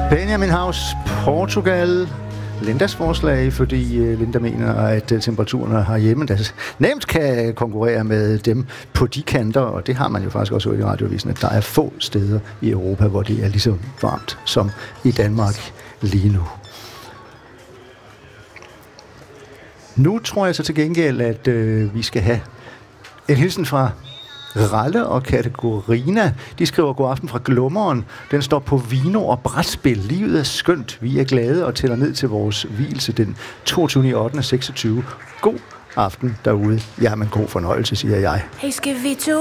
Benjamin House, Portugal. Lindas forslag, fordi Linda mener, at temperaturerne herhjemme nemt kan konkurrere med dem på de kanter, og det har man jo faktisk også i radioavisen, at der er få steder i Europa, hvor det er lige så varmt som i Danmark lige nu. Nu tror jeg så til gengæld, at vi skal have en hilsen fra Ralle og Kategorina. De skriver god aften fra Glummeren. Den står på vino og brætspil. Livet er skønt. Vi er glade og tæller ned til vores vielse den 22.8.26. God aften derude. Jamen god fornøjelse, siger jeg. Hey, skal vi to